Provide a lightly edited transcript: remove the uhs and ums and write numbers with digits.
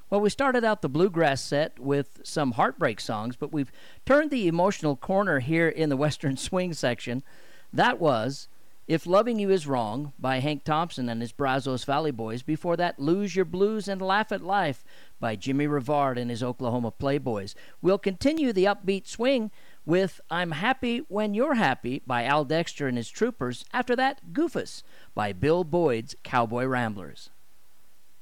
Well, we started out the bluegrass set with some heartbreak songs, but we've turned the emotional corner here in the Western Swing section. That was If Loving You Is Wrong by Hank Thompson and his Brazos Valley Boys. Before that, Lose Your Blues and Laugh at Life by Jimmy Rivard and his Oklahoma Playboys. We'll continue the upbeat swing with I'm Happy When You're Happy by Al Dexter and his Troopers. After that, Goofus by Bill Boyd's Cowboy Ramblers.